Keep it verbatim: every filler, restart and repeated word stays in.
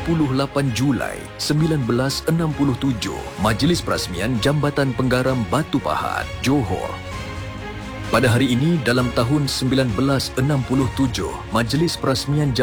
puluh lapan Julai seribu sembilan ratus enam puluh tujuh, Majlis Perasmian Jambatan Penggaram Batu Pahat, Johor. Pada hari ini dalam tahun seribu sembilan ratus enam puluh tujuh, Majlis Perasmian